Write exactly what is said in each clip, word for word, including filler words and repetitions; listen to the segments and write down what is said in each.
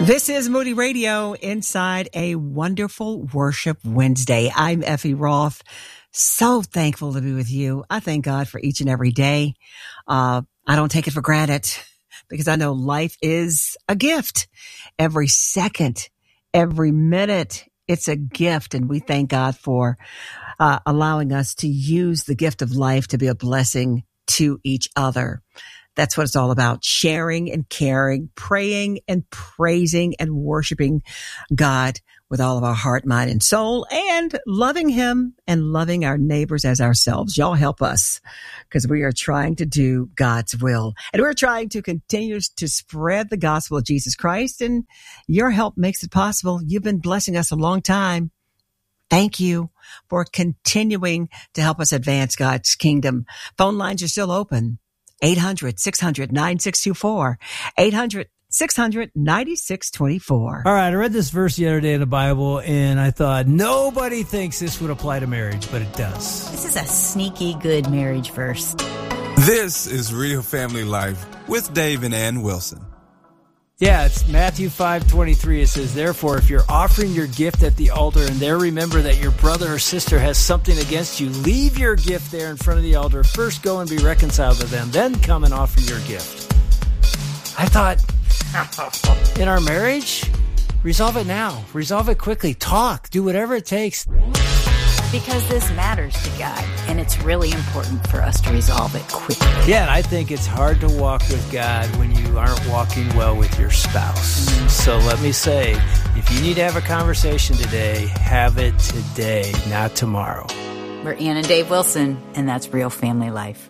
This is Moody Radio inside a wonderful Worship Wednesday. I'm Effie Roth. So thankful to be with you. I thank God for each and every day. Uh, I don't take it for granted because I know life is a gift. Every second, every minute, it's a gift. And we thank God for uh, allowing us to use the gift of life to be a blessing to each other. That's what it's all about, sharing and caring, praying and praising and worshiping God with all of our heart, mind, and soul, and loving Him and loving our neighbors as ourselves. Y'all help us because we are trying to do God's will. And we're trying to continue to spread the gospel of Jesus Christ, and your help makes it possible. You've been blessing us a long time. Thank you for continuing to help us advance God's kingdom. Phone lines are still open. eight hundred, six hundred, nine six two four. eight hundred, six hundred, nine six two four. All right, I read this verse the other day in the Bible, and I thought, nobody thinks this would apply to marriage, but it does. This is a sneaky good marriage verse. This is Real Family Life with Dave and Ann Wilson. Yeah, it's Matthew five twenty-three. It says, therefore, if you're offering your gift at the altar and there remember that your brother or sister has something against you, leave your gift there in front of the altar. First go and be reconciled to them, then come and offer your gift. I thought, in our marriage, resolve it now. Resolve it quickly. Talk. Do whatever it takes. Because this matters to God, and it's really important for us to resolve it quickly. Yeah, and I think it's hard to walk with God when you aren't walking well with your spouse. Mm-hmm. So let me say, if you need to have a conversation today, have it today, not tomorrow. We're Ann and Dave Wilson, and that's Real Family Life.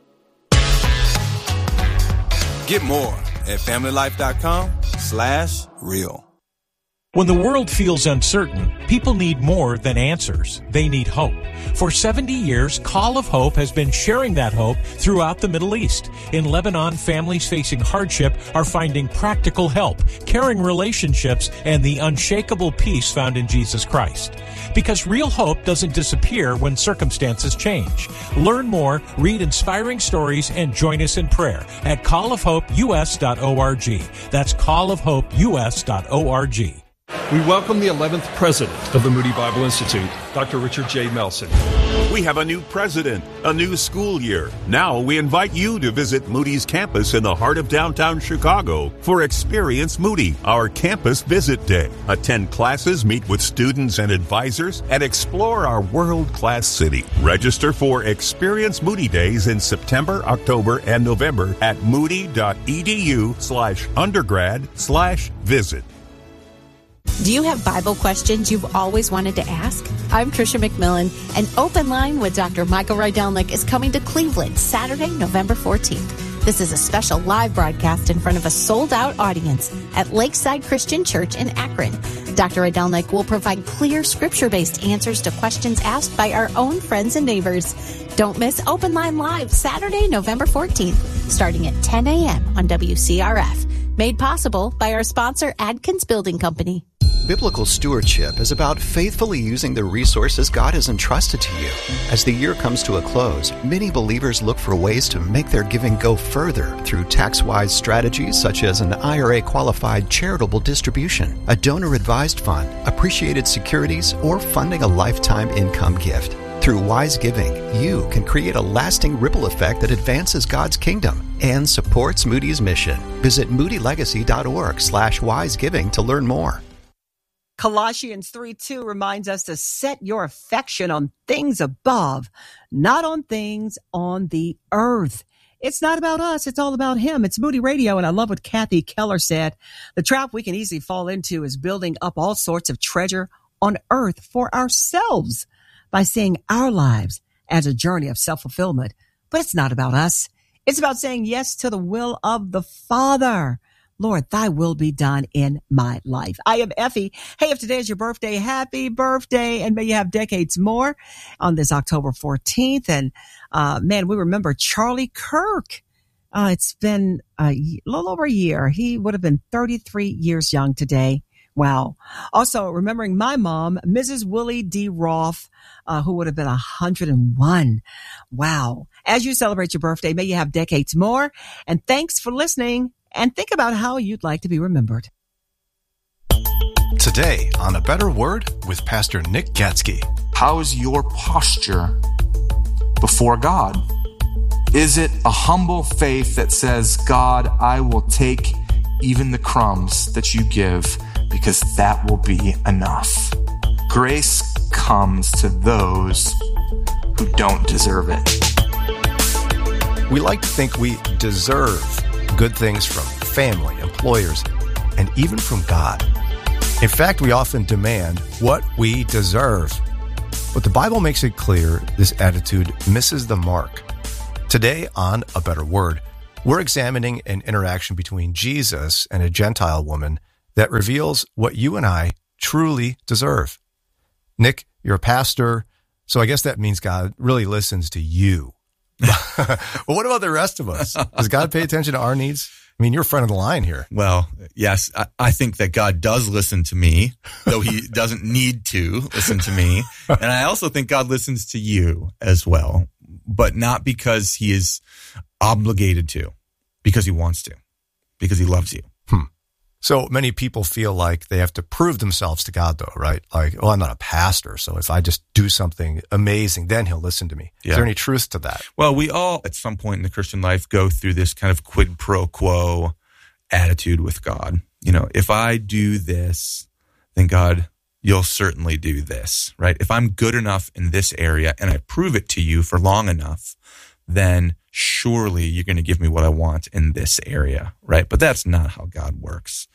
Get more at familylife.com slash real. When the world feels uncertain, people need more than answers. They need hope. For seventy years, Call of Hope has been sharing that hope throughout the Middle East. In Lebanon, families facing hardship are finding practical help, caring relationships, and the unshakable peace found in Jesus Christ. Because real hope doesn't disappear when circumstances change. Learn more, read inspiring stories, and join us in prayer at call of hope u s dot org. That's call of hope u s dot org. We welcome the eleventh president of the Moody Bible Institute, Doctor Richard J. Melson. We have a new president, a new school year. Now we invite you to visit Moody's campus in the heart of downtown Chicago for Experience Moody, our campus visit day. Attend classes, meet with students and advisors, and explore our world-class city. Register for Experience Moody Days in September, October, and November at moody.edu slash undergrad slash visit. Do you have Bible questions you've always wanted to ask? I'm Tricia McMillan, and Open Line with Doctor Michael Rydelnik is coming to Cleveland Saturday, November fourteenth. This is a special live broadcast in front of a sold-out audience at Lakeside Christian Church in Akron. Doctor Rydelnik will provide clear scripture-based answers to questions asked by our own friends and neighbors. Don't miss Open Line Live Saturday, November fourteenth, starting at ten a.m. on W C R F. Made possible by our sponsor, Adkins Building Company. Biblical stewardship is about faithfully using the resources God has entrusted to you. As the year comes to a close, many believers look for ways to make their giving go further through tax-wise strategies such as an I R A-qualified charitable distribution, a donor-advised fund, appreciated securities, or funding a lifetime income gift. Through wise giving, you can create a lasting ripple effect that advances God's kingdom and supports Moody's mission. Visit moodylegacy.org slash wisegiving to learn more. Colossians three two reminds us to set your affection on things above, not on things on the earth. It's not about us. It's all about Him. It's Moody Radio, and I love what Kathy Keller said. The trap we can easily fall into is building up all sorts of treasure on earth for ourselves by seeing our lives as a journey of self-fulfillment. But it's not about us. It's about saying yes to the will of the Father. Lord, thy will be done in my life. I am Effie. Hey, if today is your birthday, happy birthday, and may you have decades more on this October fourteenth. And, uh, man, we remember Charlie Kirk. Uh, it's been a little over a year. He would have been thirty-three years young today. Wow. Also, remembering my mom, Missus Willie D. Roth, uh, who would have been one hundred one. Wow. As you celebrate your birthday, may you have decades more. And thanks for listening. And think about how you'd like to be remembered. Today on A Better Word with Pastor Nick Gatsky. How is your posture before God? Is it a humble faith that says, God, I will take even the crumbs that you give because that will be enough? Grace comes to those who don't deserve it. We like to think we deserve good things from family, employers, and even from God. In fact, we often demand what we deserve. But the Bible makes it clear this attitude misses the mark. Today on A Better Word, we're examining an interaction between Jesus and a Gentile woman that reveals what you and I truly deserve. Nick, you're a pastor, so I guess that means God really listens to you. But what about the rest of us? Does God pay attention to our needs? I mean, you're a friend of the line here. Well, yes, I, I think that God does listen to me, though he doesn't need to listen to me. And I also think God listens to you as well, but not because he is obligated to, because he wants to, because he loves you. Hmm. So many people feel like they have to prove themselves to God, though, right? Like, well, I'm not a pastor, so if I just do something amazing, then he'll listen to me. Yeah. Is there any truth to that? Well, we all, at some point in the Christian life, go through this kind of quid pro quo attitude with God. You know, if I do this, then God, you'll certainly do this, right? If I'm good enough in this area and I prove it to you for long enough, then surely you're going to give me what I want in this area, right? But that's not how God works.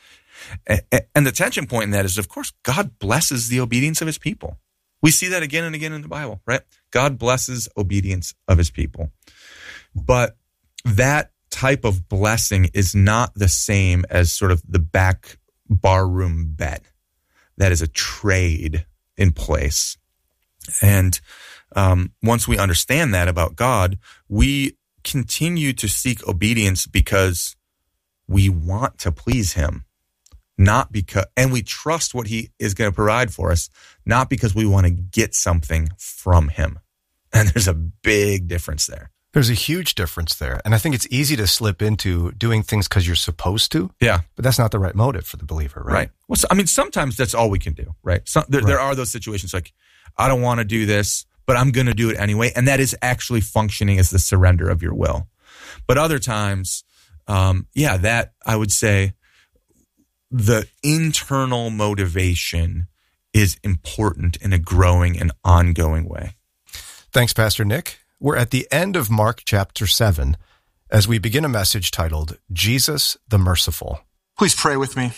And the tension point in that is, of course, God blesses the obedience of his people. We see that again and again in the Bible, right? God blesses obedience of his people. But that type of blessing is not the same as sort of the back barroom bet. That is a trade in place. And um, once we understand that about God, we continue to seek obedience because we want to please him, not because, and we trust what he is going to provide for us, not because we want to get something from him. And there's a big difference there. There's a huge difference there. And I think it's easy to slip into doing things because you're supposed to. Yeah. But that's not the right motive for the believer, right? Right. Well, so, I mean, sometimes that's all we can do, right? So, there, right. there are those situations like, I don't want to do this, but I'm going to do it anyway. And that is actually functioning as the surrender of your will. But other times, um, yeah, that I would say the internal motivation is important in a growing and ongoing way. Thanks, Pastor Nick. We're at the end of Mark chapter seven as we begin a message titled, Jesus the Merciful. Please pray with me.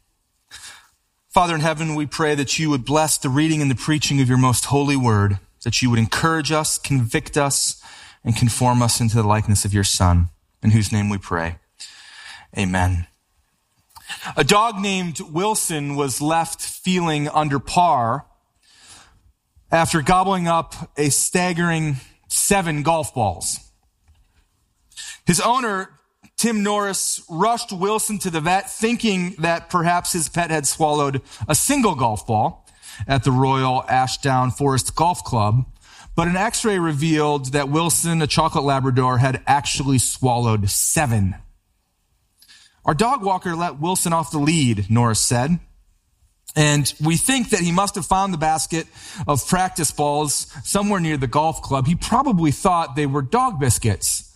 Father in heaven, we pray that you would bless the reading and the preaching of your most holy word, that you would encourage us, convict us, and conform us into the likeness of your Son, in whose name we pray. Amen. A dog named Wilson was left feeling under par after gobbling up a staggering seven golf balls. His owner, Tim Norris, rushed Wilson to the vet, thinking that perhaps his pet had swallowed a single golf ball at the Royal Ashdown Forest Golf Club, but an x-ray revealed that Wilson, a chocolate Labrador, had actually swallowed seven. Our dog walker let Wilson off the lead, Norris said, and we think that he must have found the basket of practice balls somewhere near the golf club. He probably thought they were dog biscuits.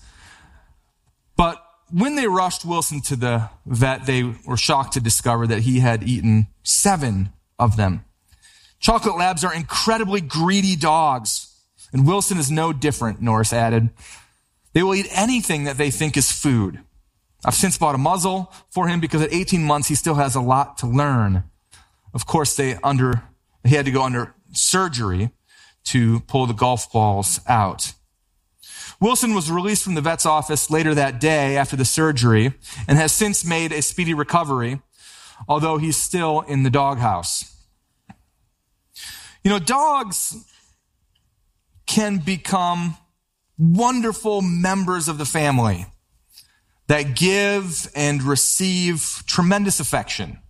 But when they rushed Wilson to the vet, they were shocked to discover that he had eaten seven of them. Chocolate Labs are incredibly greedy dogs, and Wilson is no different, Norris added. They will eat anything that they think is food. I've since bought a muzzle for him because at eighteen months, he still has a lot to learn. Of course, they under he had to go under surgery to pull the golf balls out. Wilson was released from the vet's office later that day after the surgery and has since made a speedy recovery, although he's still in the doghouse. You know, dogs can become wonderful members of the family that give and receive tremendous affection.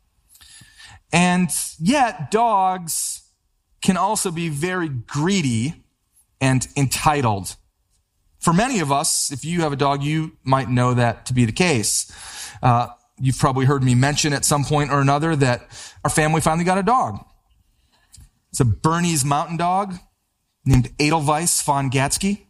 And yet, dogs can also be very greedy and entitled. For many of us, if you have a dog, you might know that to be the case. Uh, you've probably heard me mention at some point or another that our family finally got a dog. It's a Bernese Mountain Dog named Edelweiss von Gatsky.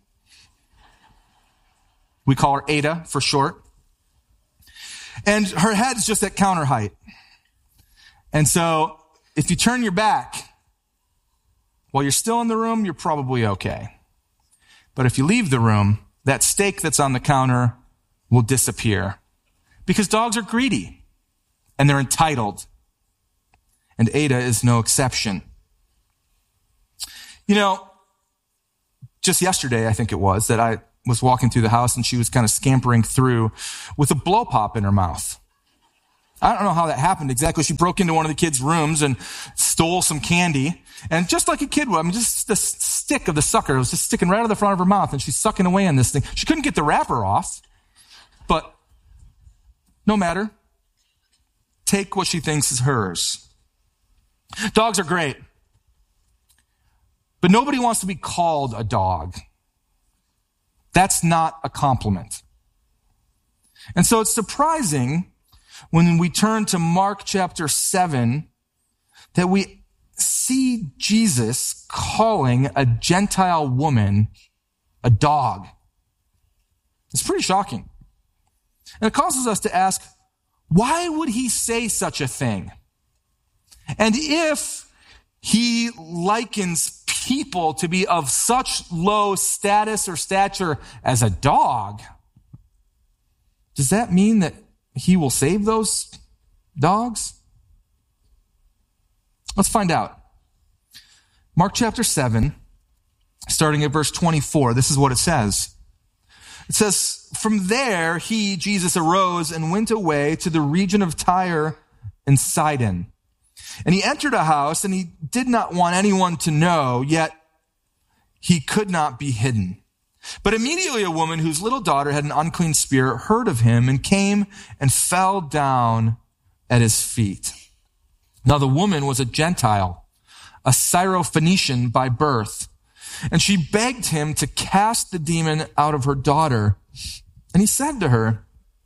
We call her Ada for short. And her head's just at counter height. And so if you turn your back while you're still in the room, you're probably okay. But if you leave the room, that steak that's on the counter will disappear. Because dogs are greedy and they're entitled. And Ada is no exception. You know, just yesterday, I think it was, that I was walking through the house and she was kind of scampering through with a blow pop in her mouth. I don't know how that happened exactly. She broke into one of the kids' rooms and stole some candy. And just like a kid would, I mean, just the stick of the sucker was just sticking right out of the front of her mouth and she's sucking away on this thing. She couldn't get the wrapper off, but no matter. Take what she thinks is hers. Dogs are great. But nobody wants to be called a dog. That's not a compliment. And so it's surprising when we turn to Mark chapter seven that we see Jesus calling a Gentile woman a dog. It's pretty shocking. And it causes us to ask, why would he say such a thing? And if he likens people to be of such low status or stature as a dog, does that mean that he will save those dogs? Let's find out. Mark chapter seven, starting at verse twenty-four, this is what it says. It says, "From there he, Jesus, arose and went away to the region of Tyre and Sidon. And he entered a house, and he did not want anyone to know, yet he could not be hidden. But immediately a woman whose little daughter had an unclean spirit heard of him and came and fell down at his feet. Now the woman was a Gentile, a Syrophoenician by birth, and she begged him to cast the demon out of her daughter. And he said to her,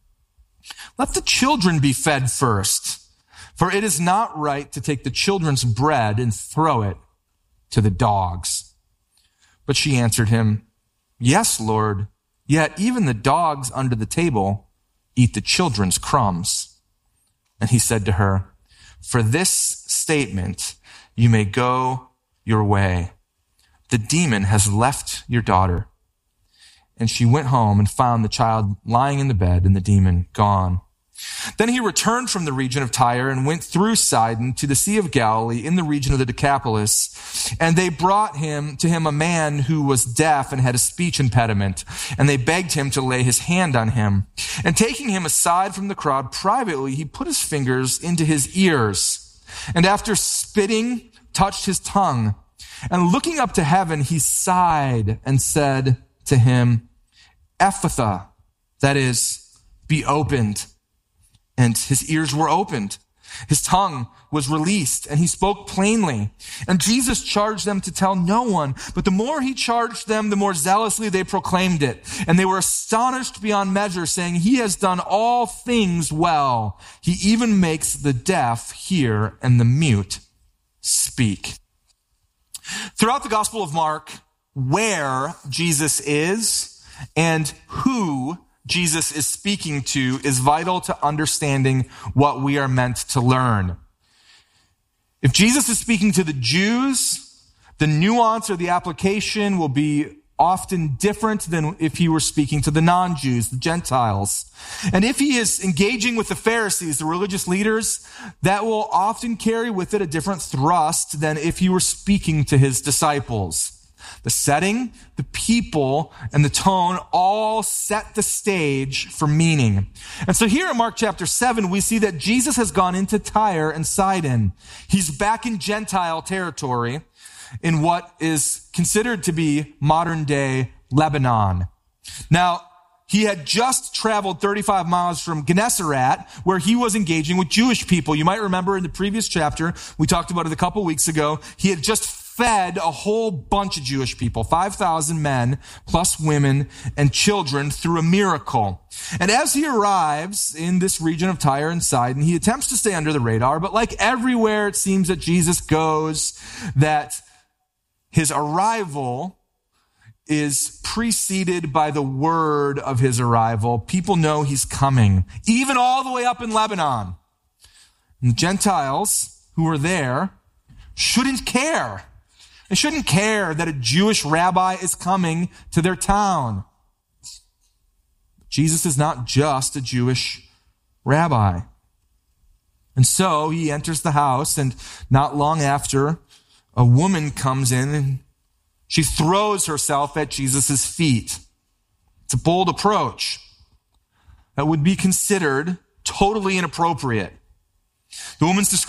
'Let the children be fed first, for it is not right to take the children's bread and throw it to the dogs.' But she answered him, 'Yes, Lord, yet even the dogs under the table eat the children's crumbs.' And he said to her, 'For this statement you may go your way. The demon has left your daughter.' And she went home and found the child lying in the bed and the demon gone. Then he returned from the region of Tyre and went through Sidon to the Sea of Galilee in the region of the Decapolis. And they brought him to him a man who was deaf and had a speech impediment. And they begged him to lay his hand on him. And taking him aside from the crowd privately, he put his fingers into his ears. And after spitting, touched his tongue. And looking up to heaven, he sighed and said to him, 'Ephphatha,' that is, be opened. And his ears were opened. His tongue was released, and he spoke plainly. And Jesus charged them to tell no one. But the more he charged them, the more zealously they proclaimed it. And they were astonished beyond measure, saying, 'He has done all things well. He even makes the deaf hear and the mute speak.'" Throughout the Gospel of Mark, where Jesus is and who Jesus is speaking to is vital to understanding what we are meant to learn. If Jesus is speaking to the Jews, the nuance or the application will be often different than if he were speaking to the non-Jews, the Gentiles. And if he is engaging with the Pharisees, the religious leaders, that will often carry with it a different thrust than if he were speaking to his disciples. The setting, the people, and the tone all set the stage for meaning. And so here in Mark chapter seven, we see that Jesus has gone into Tyre and Sidon. He's back in Gentile territory in what is considered to be modern day Lebanon. Now, he had just traveled thirty-five miles from Gennesaret, where he was engaging with Jewish people. You might remember in the previous chapter, we talked about it a couple weeks ago, he had just fed a whole bunch of Jewish people, five thousand men, plus women and children, through a miracle. And as he arrives in this region of Tyre and Sidon, he attempts to stay under the radar, but like everywhere it seems that Jesus goes, that his arrival is preceded by the word of his arrival. People know he's coming, even all the way up in Lebanon. And the Gentiles who are there shouldn't care. They shouldn't care that a Jewish rabbi is coming to their town. Jesus is not just a Jewish rabbi. And so he enters the house, and not long after, a woman comes in and she throws herself at Jesus' feet. It's a bold approach that would be considered totally inappropriate. The woman's described